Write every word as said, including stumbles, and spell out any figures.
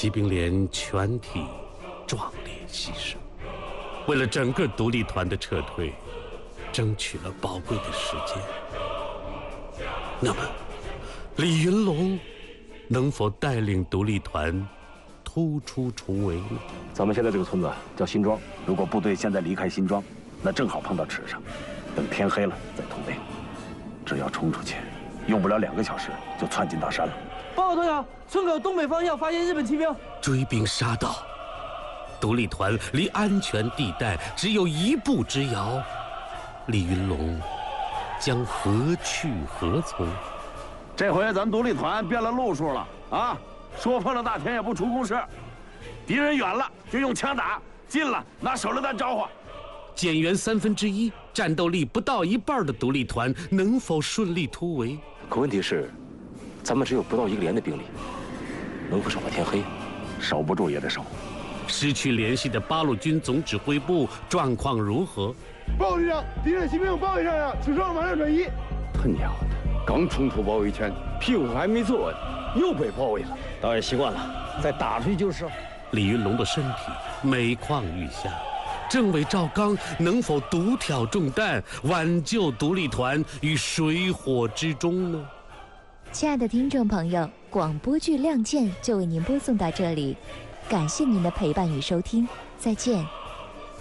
骑兵连全体壮烈牺牲，为了整个独立团的撤退，争取了宝贵的时间。那么，李云龙能否带领独立团突出重围呢？ 咱们现在这个村子叫新庄，如果部队现在离开新庄，那正好碰到池上，等天黑了再突围。只要冲出去，用不了两个小时就窜进大山了。 报告团长，村口东北方向发现日本骑兵， 追兵杀到，独立团离安全地带只有一步之遥，李云龙将何去何从？ 这回咱们独立团变了路数了啊！说碰了大田也不出工事，敌人远了就用枪打，近了拿手榴弹招呼。 减员三分之一，战斗力不到一半的独立团能否顺利突围？ 可问题是，咱们只有不到一个连的兵力，能否守到天黑？守不住也得守。 失去联系的八路军总指挥部状况如何？ 报告旅长，敌人骑兵包围上了，此状马上转移。 他娘的，刚冲出包围圈，屁股还没坐稳，又被包围了。 倒也习惯了，再打出去就是。 李云龙的身体每况愈下。政委赵刚能否独挑重担，挽救独立团于水火之中呢？ 亲爱的听众朋友，广播剧《亮剑》就为您播送到这里，感谢您的陪伴与收听，再见。